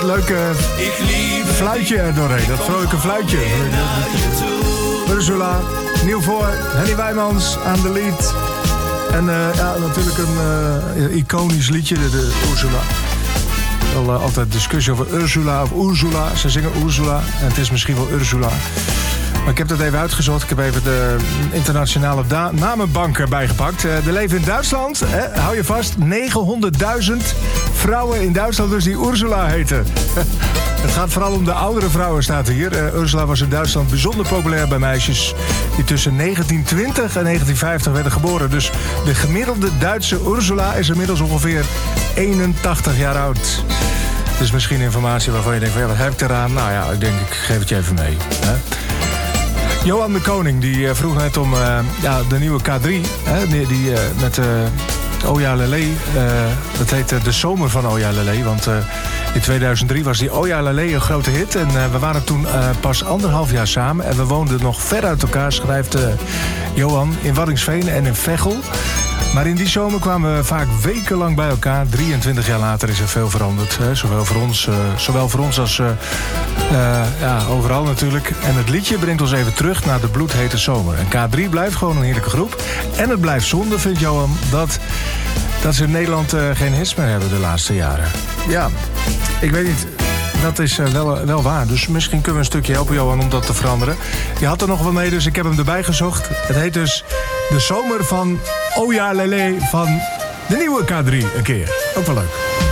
dat leuke fluitje er doorheen. Dat vrolijke fluitje. Ursula, nieuw voor. Henny Wijmans aan de lead. En natuurlijk een iconisch liedje, de Ursula. Wel altijd discussie over Ursula of Ursula. Ze zingen Ursula en het is misschien wel Ursula. Maar ik heb dat even uitgezocht. Ik heb even de internationale namenbank erbij gepakt. Er leven in Duitsland, hou je vast, 900.000 vrouwen in Duitsland dus die Ursula heten. Het gaat vooral om de oudere vrouwen, staat hier. Ursula was in Duitsland bijzonder populair bij meisjes die tussen 1920 en 1950 werden geboren. Dus de gemiddelde Duitse Ursula is inmiddels ongeveer 81 jaar oud. Dus misschien informatie waarvan je denkt, van, ja, wat heb ik eraan? Nou ja, ik denk, ik geef het je even mee. Hè? Johan de Koning die vroeg net om de nieuwe K3. Die met Oja Lele. Dat heet de zomer van Oja Lele. Want in 2003 was die Oja Lele een grote hit. En we waren toen pas 1,5 jaar samen. En we woonden nog ver uit elkaar, schrijft Johan, in Waddinxveen en in Veghel. Maar in die zomer kwamen we vaak wekenlang bij elkaar. 23 jaar later is er veel veranderd. Zowel voor ons als overal natuurlijk. En het liedje brengt ons even terug naar de bloedhete zomer. En K3 blijft gewoon een heerlijke groep. En het blijft zonde, vindt Johan, dat ze in Nederland geen hits meer hebben de laatste jaren. Ja, ik weet niet. Dat is wel waar. Dus misschien kunnen we een stukje helpen, Johan, om dat te veranderen. Je had er nog wel mee, dus ik heb hem erbij gezocht. Het heet dus De Zomer van Oja Lele van de nieuwe K3 een keer. Ook wel leuk.